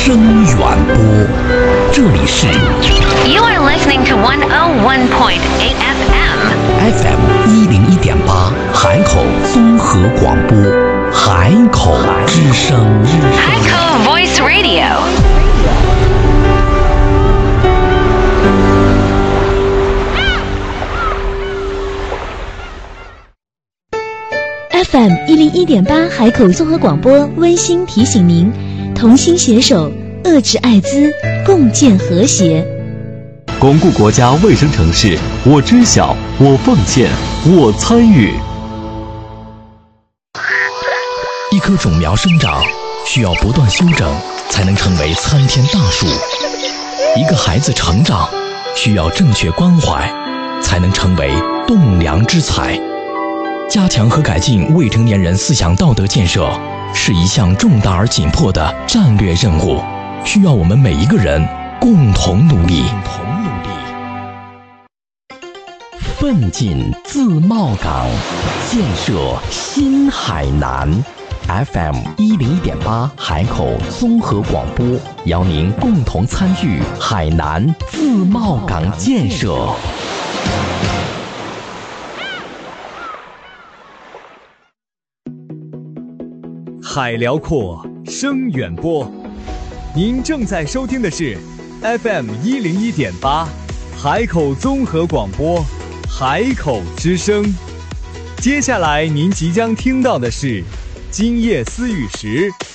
声远播，这里是 You are listening to 101.8 FM 101.8海口综合广播，海口之声。 海口 Voice Radio。 FM 101.8海口综合广播温馨提醒您：同心携手，遏制艾滋，共建和谐。 巩固国家卫生城市，我知晓，我奉献，我参与。 一棵种苗生长需要不断修整，才能成为参天大树；一个孩子成长需要正确关怀，才能成为栋梁之才。加强和改进未成年人思想道德建设是一项重大而紧迫的战略任务，需要我们每一个人共同努力。奋进自贸港，建设新海南。FM 101.8海口综合广播，邀您共同参与海南自贸港建设。 海辽阔，声远播。您正在收听的是 FM 101.8海口综合广播，海口之声。接下来您即将听到的是今夜思雨时，